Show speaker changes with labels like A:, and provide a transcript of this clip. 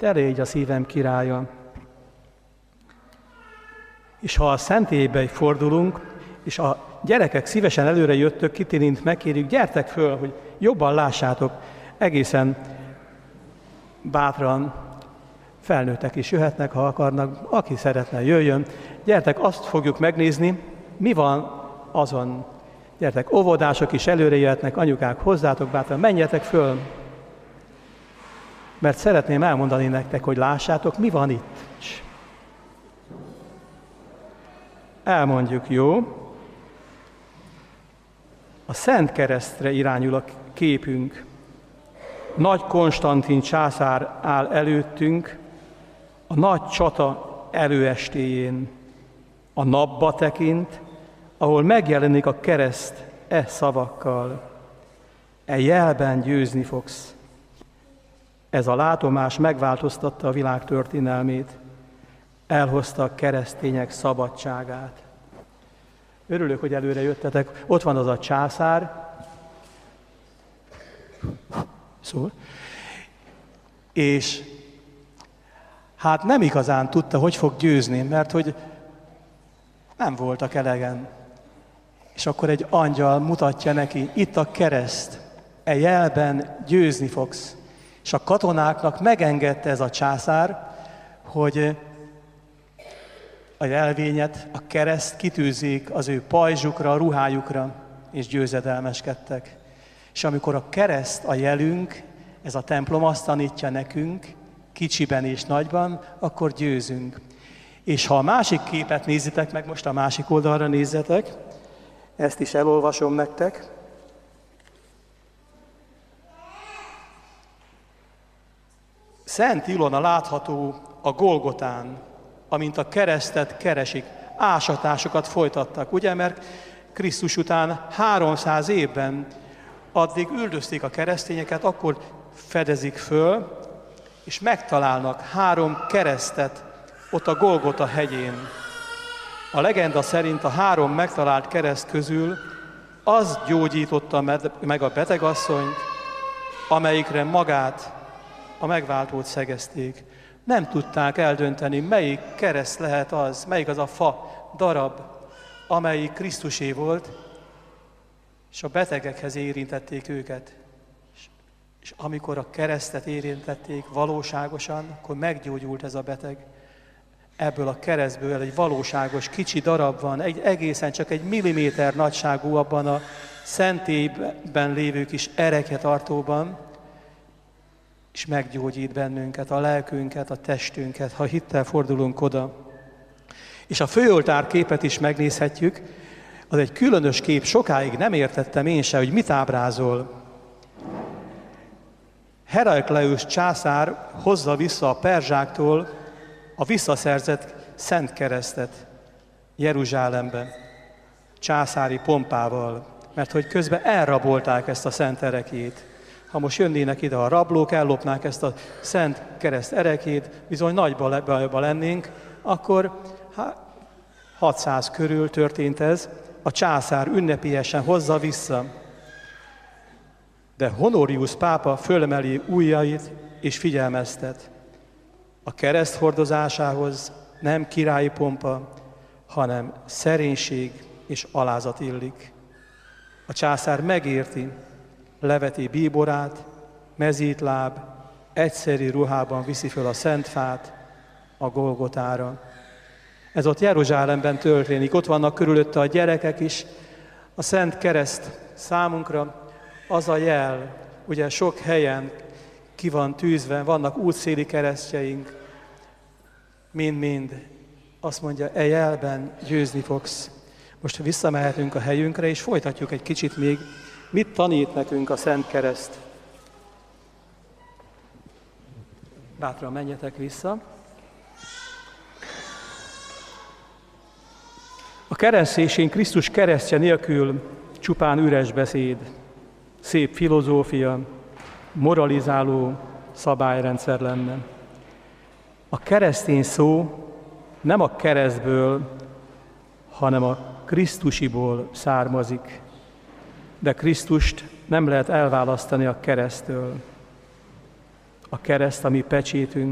A: te légy a szívem királya. És ha a szentélybe fordulunk, és a gyerekek szívesen előre jöttök, Kitilint megkérjük, gyertek föl, hogy jobban lássátok, egészen bátran, felnőttek is jöhetnek, ha akarnak, aki szeretne, jöjjön. Gyertek, azt fogjuk megnézni, mi van azon. Gyertek, óvodások is előre jöhetnek, anyukák, hozzátok bátran, menjetek föl. Mert szeretném elmondani nektek, hogy lássátok, mi van itt. Elmondjuk, jó? A Szent Keresztre irányul a képünk. Nagy Konstantin császár áll előttünk, a nagy csata előestéjén. A napba tekint, ahol megjelenik a kereszt szavakkal. E jelben győzni fogsz. Ez a látomás megváltoztatta a világ történelmét. Elhozta a keresztények szabadságát. Örülök, hogy előre jöttetek. Ott van az a császár. Szól. És hát nem igazán tudta, hogy fog győzni, mert hogy nem voltak elegen. És akkor egy angyal mutatja neki, itt a kereszt, e jelben győzni fogsz. És a katonáknak megengedte ez a császár, hogy a jelvényet, a kereszt kitűzik az ő pajzsukra, a ruhájukra, és győzedelmeskedtek. És amikor a kereszt a jelünk, ez a templom azt tanítja nekünk, kicsiben és nagyban, akkor győzünk. És ha a másik képet nézitek meg, most a másik oldalra nézzetek, ezt is elolvasom nektek. Szent Ilona látható a Golgotán, amint a keresztet keresik. Ásatásokat folytattak, ugye, mert Krisztus után 300 évben addig üldözték a keresztényeket, akkor fedezik föl, és megtalálnak 3 keresztet ott a Golgota hegyén. A legenda szerint a 3 megtalált kereszt közül az gyógyította meg a betegasszonyt, amelyikre magát, a megváltót szegezték. Nem tudták eldönteni, melyik kereszt lehet az, melyik az a fa darab, amelyik Krisztusé volt, és a betegekhez érintették őket. És amikor a keresztet érintették valóságosan, akkor meggyógyult ez a beteg. Ebből a keresztből egy valóságos kicsi darab van, egészen csak egy milliméter nagyságú abban a szentélyben lévő kis ereketartóban, és meggyógyít bennünket, a lelkünket, a testünket, ha hittel fordulunk oda. És a főoltár képet is megnézhetjük, az egy különös kép, sokáig nem értettem én se, hogy mit ábrázol. Herakleius császár hozza vissza a perzsáktól a visszaszerzett Szent Keresztet Jeruzsálembe, császári pompával, mert hogy közben elrabolták ezt a szent erekét. Ha most jönnének ide a rablók, ellopnák ezt a Szent Kereszt erekét, bizony nagy bajba lennénk, akkor 600 körül történt ez, a császár ünnepélyesen hozza vissza. De Honorius pápa fölemeli ujjait és figyelmeztet. A kereszt hordozásához nem királyi pompa, hanem szerénység és alázat illik. A császár megérti, leveti bíborát, mezítláb, egyszeri ruhában viszi föl a szent fát a Golgotára. Ez ott Jeruzsálemben történik, ott vannak körülötte a gyerekek is. A Szent Kereszt számunkra az a jel, ugye sok helyen ki van tűzve, vannak útszéli keresztjeink, mind-mind. Azt mondja, e jelben győzni fogsz. Most visszamehetünk a helyünkre, és folytatjuk egy kicsit még, mit tanít nekünk a Szent Kereszt. Bátran menjetek vissza. A kereszténység Krisztus keresztje nélkül csupán üres beszéd, szép filozófia, moralizáló szabályrendszer lenne. A keresztény szó nem a keresztből, hanem a Krisztusiból származik, de Krisztust nem lehet elválasztani a kereszttől. A kereszt a mi pecsétünk,